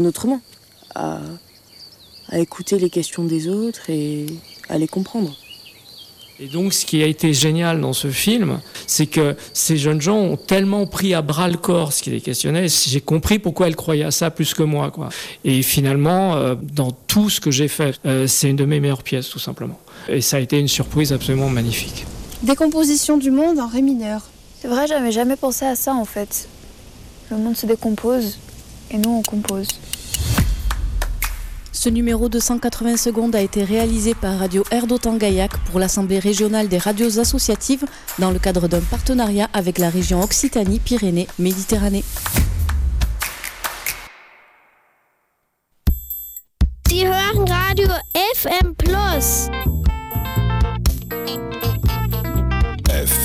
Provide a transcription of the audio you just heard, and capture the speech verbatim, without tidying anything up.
autrement, à, à écouter les questions des autres et à les comprendre. Et donc, ce qui a été génial dans ce film, c'est que ces jeunes gens ont tellement pris à bras le corps ce qui les questionnait. J'ai compris pourquoi elles croyaient à ça plus que moi, quoi. Et finalement, euh, dans tout ce que j'ai fait, euh, c'est une de mes meilleures pièces, tout simplement. Et ça a été une surprise absolument magnifique. Décomposition du monde en ré mineur. C'est vrai, j'avais jamais pensé à ça, en fait. Le monde se décompose et nous, on compose. Ce numéro de cent quatre-vingts secondes a été réalisé par Radio Erdotan-Gaillac pour l'Assemblée régionale des radios associatives dans le cadre d'un partenariat avec la région Occitanie-Pyrénées-Méditerranée. Sie hören Radio F M Plus.